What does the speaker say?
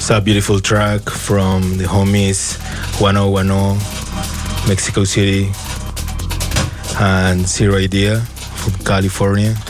It's a beautiful track from the homies Wano Wano, Mexico City, and Zero Idea from California.